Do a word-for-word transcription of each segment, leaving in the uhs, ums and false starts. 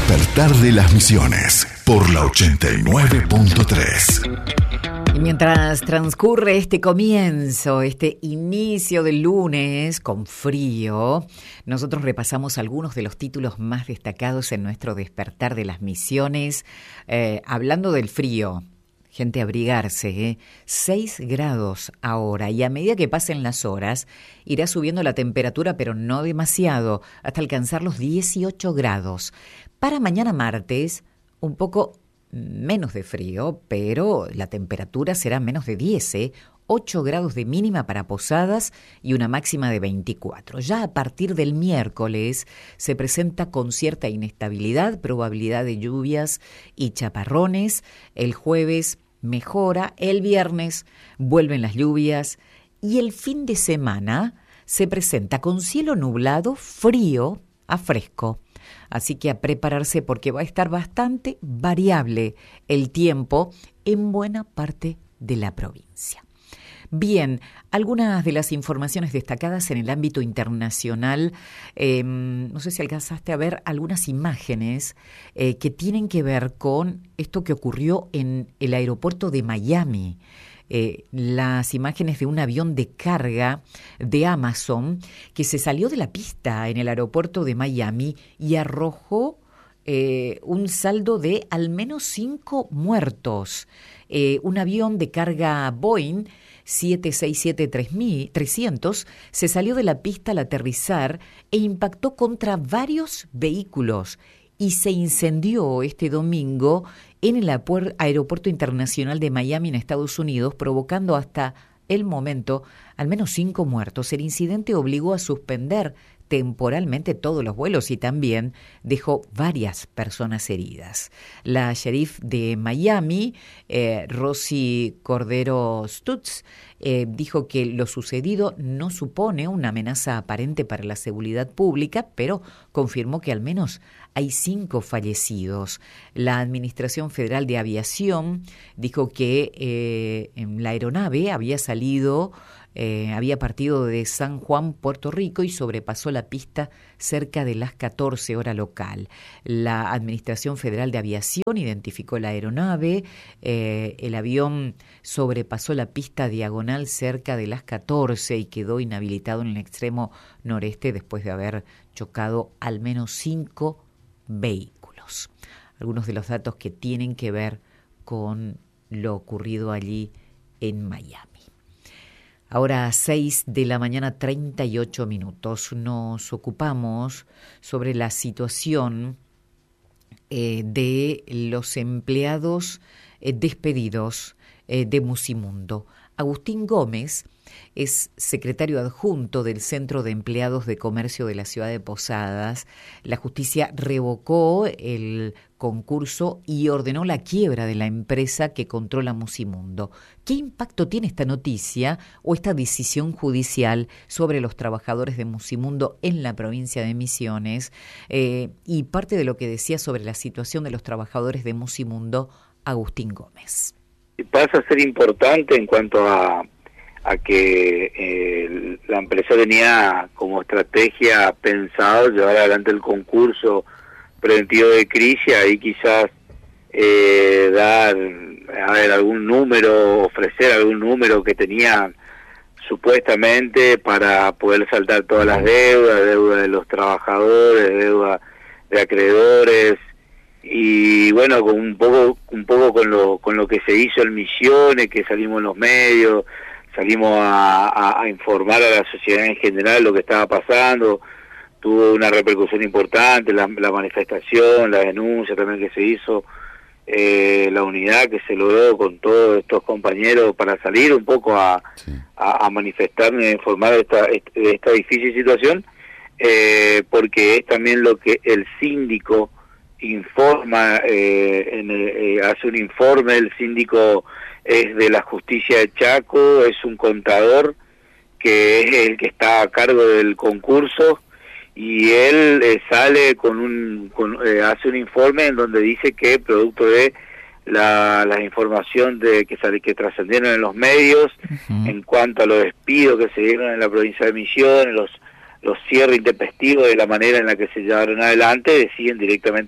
Despertar de las Misiones por la ochenta y nueve punto tres. Y mientras transcurre este comienzo, este inicio del lunes con frío, nosotros repasamos algunos de los títulos más destacados en nuestro Despertar de las Misiones, eh, hablando del frío. Gente, abrigarse, ¿eh? seis grados ahora, y a medida que pasen las horas irá subiendo la temperatura, pero no demasiado, hasta alcanzar los dieciocho grados. Para mañana martes, un poco menos de frío, pero la temperatura será menos de diez, ¿eh? ocho grados de mínima para Posadas y una máxima de veinticuatro. Ya a partir del miércoles se presenta con cierta inestabilidad, probabilidad de lluvias y chaparrones. El jueves mejora, el viernes vuelven las lluvias y el fin de semana se presenta con cielo nublado, frío a fresco. Así que a prepararse porque va a estar bastante variable el tiempo en buena parte de la provincia. Bien, algunas de las informaciones destacadas en el ámbito internacional, eh, no sé si alcanzaste a ver algunas imágenes eh, que tienen que ver con esto que ocurrió en el aeropuerto de Miami. Eh, las imágenes de un avión de carga de Amazon que se salió de la pista en el aeropuerto de Miami y arrojó eh, un saldo de al menos cinco muertos. Eh, un avión de carga Boeing siete seis siete trescientos se salió de la pista al aterrizar e impactó contra varios vehículos y se incendió este domingo en el Aeropuerto Internacional de Miami en Estados Unidos, provocando hasta el momento al menos cinco muertos. El incidente obligó a suspender temporalmente todos los vuelos y también dejó varias personas heridas. La sheriff de Miami, eh, Rosy Cordero Stutz, eh, dijo que lo sucedido no supone una amenaza aparente para la seguridad pública, pero confirmó que al menos hay cinco fallecidos. La Administración Federal de Aviación dijo que eh, la aeronave había salido Eh, había partido de San Juan, Puerto Rico, y sobrepasó la pista cerca de las catorce hora local. La Administración Federal de Aviación identificó la aeronave. Eh, el avión sobrepasó la pista diagonal cerca de las catorce y quedó inhabilitado en el extremo noreste después de haber chocado al menos cinco vehículos. Algunos de los datos que tienen que ver con lo ocurrido allí en Miami. Ahora a seis de la mañana, treinta y ocho minutos, nos ocupamos sobre la situación eh, de los empleados eh, despedidos eh, de Musimundo. Agustín Gómez es secretario adjunto del Centro de Empleados de Comercio de la ciudad de Posadas. La justicia revocó el concurso y ordenó la quiebra de la empresa que controla Musimundo. ¿Qué impacto tiene esta noticia o esta decisión judicial sobre los trabajadores de Musimundo en la provincia de Misiones? Eh, y parte de lo que decía sobre la situación de los trabajadores de Musimundo, Agustín Gómez. Pasa a ser importante en cuanto a a que eh, la empresa tenía como estrategia pensado llevar adelante el concurso preventivo de crisis, ahí quizás eh, dar a ver algún número, ofrecer algún número que tenían supuestamente para poder saltar todas las deudas, deuda de los trabajadores, deuda de acreedores, y bueno, con un poco un poco con lo con lo que se hizo en Misiones, que salimos en los medios, salimos a, a, a informar a la sociedad en general lo que estaba pasando. Tuvo una repercusión importante la, la manifestación, la denuncia también que se hizo, eh, la unidad que se logró con todos estos compañeros para salir un poco a, sí. a, a manifestarme, a informar de esta, de esta difícil situación, eh, porque es también lo que el síndico informa, eh, en el, eh, hace un informe. El síndico es de la justicia de Chaco, es un contador que es el que está a cargo del concurso, y él eh, sale con un con, eh, hace un informe en donde dice que producto de la, la información de que sale, que trascendieron en los medios, uh-huh. en cuanto a los despidos que se dieron en la provincia de Misiones, los los cierres intempestivos de la manera en la que se llevaron adelante, deciden directamente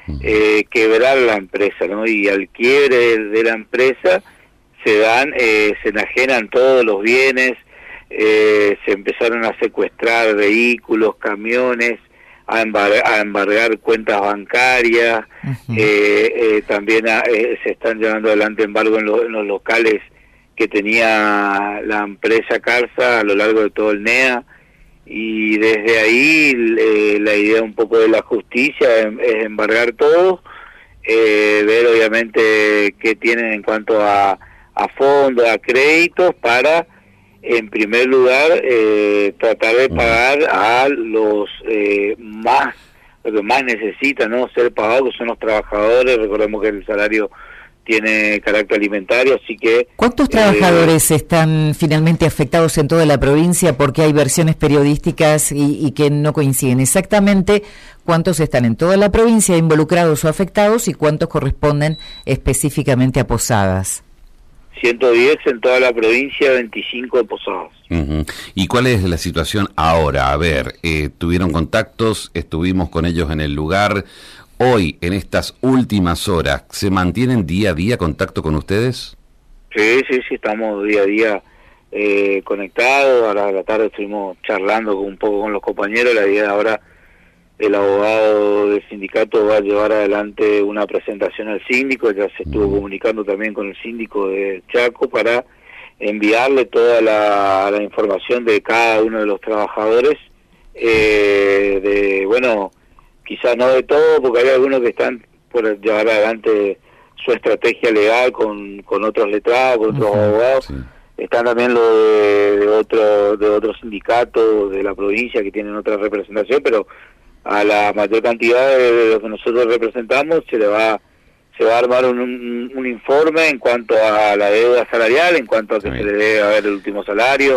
eh, quebrar la empresa, ¿no? Y al quiebre de la empresa se dan, eh, se enajenan todos los bienes, eh, se empezaron a secuestrar vehículos, camiones, a embargar, a embargar cuentas bancarias, uh-huh. eh, eh, también a, eh, se están llevando adelante embargo en, lo, en los locales que tenía la empresa Carsa a lo largo de todo el N E A, y desde ahí eh, la idea un poco de la justicia es, es embargar todo, eh, ver obviamente qué tienen en cuanto a, a fondos, a créditos, para en primer lugar eh, tratar de pagar a los eh, más, los que más necesitan, ¿no?, ser pagados, que son los trabajadores. Recordemos que el salario tiene carácter alimentario, así que... ¿Cuántos trabajadores eh, están finalmente afectados en toda la provincia? Porque hay versiones periodísticas y, y que no coinciden exactamente. ¿Cuántos están en toda la provincia involucrados o afectados y cuántos corresponden específicamente a Posadas? ciento diez en toda la provincia, veinticinco de Posadas. Uh-huh. ¿Y cuál es la situación ahora? A ver, eh, ¿tuvieron contactos? ¿Estuvimos con ellos en el lugar? Hoy, en estas últimas horas, ¿se mantienen día a día contacto con ustedes? Sí, sí, sí, estamos día a día eh, conectados. A la, a la tarde estuvimos charlando con, un poco con los compañeros. La idea ahora, el abogado del sindicato va a llevar adelante una presentación al síndico. Ya se estuvo mm. comunicando también con el síndico de Chaco para enviarle toda la, la información de cada uno de los trabajadores, eh, de, bueno... quizás no de todo, porque hay algunos que están por llevar adelante su estrategia legal con, con otros letrados, con otros uh-huh, abogados. Sí. Están también los de, de otro de otros sindicatos de la provincia que tienen otra representación, pero a la mayor cantidad de, de los que nosotros representamos se le va se va a armar un, un, un informe en cuanto a la deuda salarial, en cuanto a que sí. se le debe haber el último salario.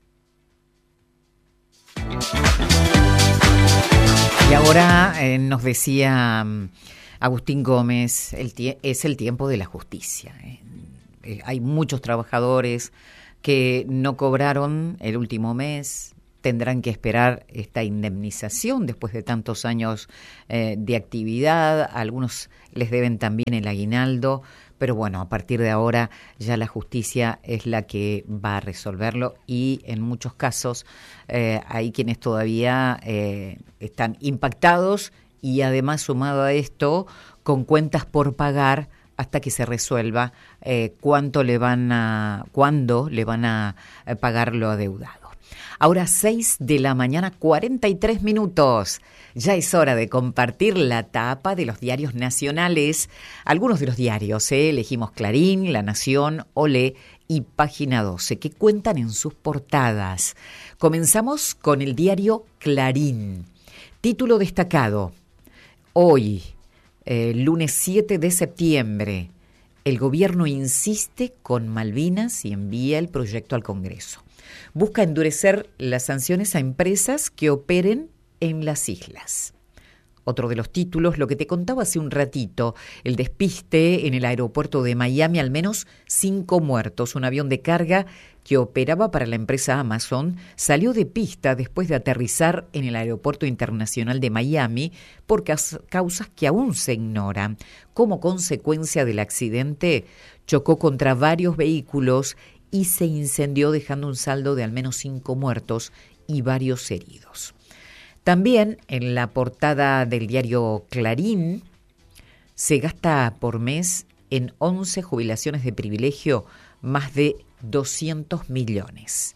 Y ahora eh, nos decía um, Agustín Gómez, el tie- es el tiempo de la justicia. Eh. Eh, hay muchos trabajadores que no cobraron el último mes, tendrán que esperar esta indemnización después de tantos años eh, de actividad. A algunos les deben también el aguinaldo, pero bueno, a partir de ahora ya la justicia es la que va a resolverlo, y en muchos casos eh, hay quienes todavía eh, están impactados y además, sumado a esto, con cuentas por pagar hasta que se resuelva eh, cuánto le van a, cuándo le van a pagar lo adeudado. Ahora seis de la mañana, cuarenta y tres minutos. Ya es hora de compartir la tapa de los diarios nacionales. Algunos de los diarios, ¿eh? Elegimos Clarín, La Nación, Olé y Página doce, que cuentan en sus portadas. Comenzamos con el diario Clarín. Título destacado. Hoy, eh, lunes siete de septiembre, el gobierno insiste con Malvinas y envía el proyecto al Congreso. Busca endurecer las sanciones a empresas que operen en las islas. Otro de los títulos, lo que te contaba hace un ratito, el despiste en el aeropuerto de Miami, al menos cinco muertos. Un avión de carga que operaba para la empresa Amazon salió de pista después de aterrizar en el aeropuerto internacional de Miami por causas que aún se ignoran. Como consecuencia del accidente, chocó contra varios vehículos y se incendió, dejando un saldo de al menos cinco muertos y varios heridos. También en la portada del diario Clarín se gasta por mes en once jubilaciones de privilegio más de doscientos millones.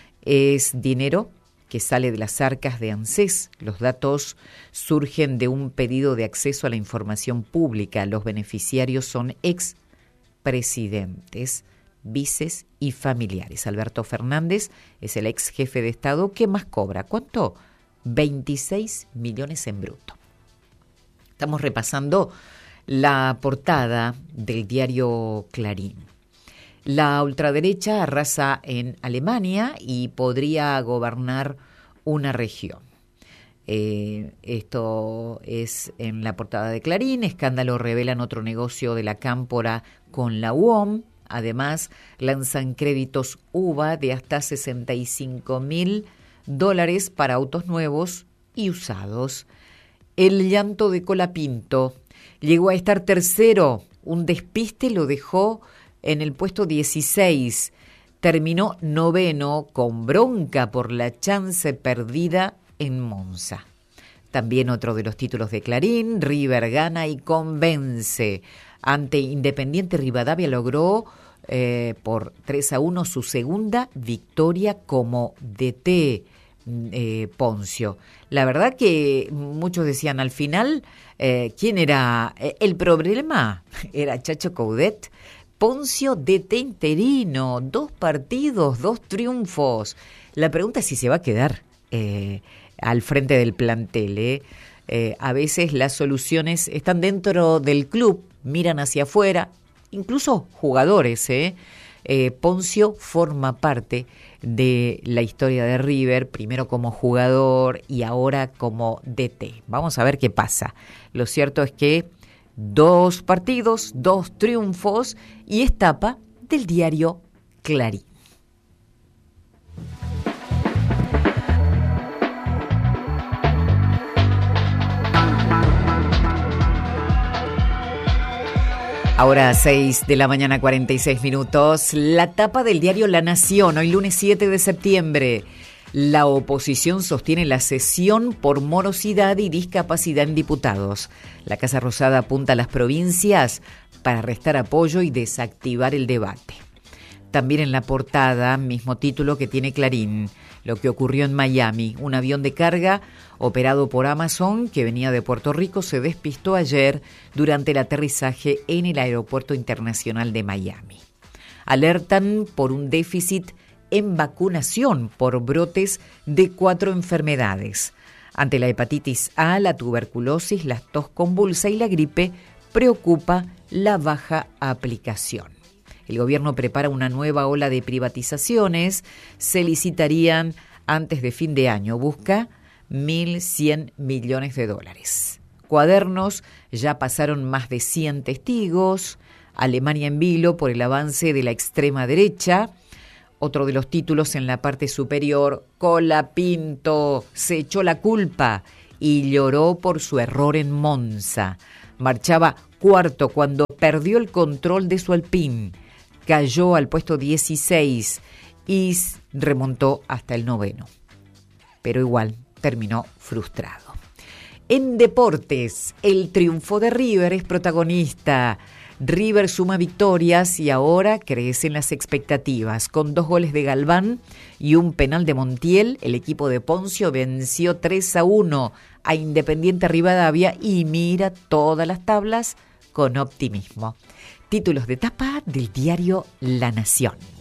Es dinero que sale de las arcas de ANSES. Los datos surgen de un pedido de acceso a la información pública. Los beneficiarios son expresidentes, vices y familiares. Alberto Fernández es el ex jefe de Estado que más cobra. ¿Cuánto? veintiséis millones en bruto. Estamos repasando la portada del diario Clarín. La ultraderecha arrasa en Alemania y podría gobernar una región. Eh, esto es en la portada de Clarín. Escándalo revelan otro negocio de la Cámpora con la U O M. Además, lanzan créditos U V A de hasta sesenta y cinco mil dólares para autos nuevos y usados. El llanto de Colapinto. Llegó a estar tercero, un despiste lo dejó en el puesto dieciséis. Terminó noveno con bronca por la chance perdida en Monza. También otro de los títulos de Clarín, River gana y convence. Ante Independiente Rivadavia logró eh, por tres a uno su segunda victoria como D T. Eh, Poncio. La verdad que muchos decían al final, eh, ¿quién era? Eh, el problema era Chacho Coudet. Poncio D T interino, dos partidos, dos triunfos. La pregunta es si se va a quedar eh, al frente del plantel. Eh. Eh, a veces las soluciones están dentro del club, miran hacia afuera, incluso jugadores. Eh. Eh, Poncio forma parte de la historia de River, primero como jugador y ahora como D T. Vamos a ver qué pasa. Lo cierto es que dos partidos, dos triunfos y es tapa del diario Clarín. Ahora seis de la mañana, cuarenta y seis minutos. La tapa del diario La Nación, hoy lunes siete de septiembre. La oposición sostiene la sesión por morosidad y discapacidad en diputados. La Casa Rosada apunta a las provincias para restar apoyo y desactivar el debate. También en la portada, mismo título que tiene Clarín, lo que ocurrió en Miami. Un avión de carga operado por Amazon que venía de Puerto Rico se despistó ayer durante el aterrizaje en el Aeropuerto Internacional de Miami. Alertan por un déficit en vacunación por brotes de cuatro enfermedades. Ante la hepatitis A, la tuberculosis, la tos convulsa y la gripe, preocupa la baja aplicación. El gobierno prepara una nueva ola de privatizaciones, se licitarían antes de fin de año, busca mil cien millones de dólares. Cuadernos, ya pasaron más de cien testigos, Alemania en vilo por el avance de la extrema derecha. Otro de los títulos en la parte superior, Colapinto se echó la culpa y lloró por su error en Monza. Marchaba cuarto cuando perdió el control de su Alpine. Cayó al puesto dieciséis y remontó hasta el noveno. Pero igual terminó frustrado. En deportes, el triunfo de River es protagonista. River suma victorias y ahora crecen las expectativas. Con dos goles de Galván y un penal de Montiel, el equipo de Poncio venció tres a uno a Independiente Rivadavia y mira todas las tablas con optimismo. Títulos de tapa del diario La Nación.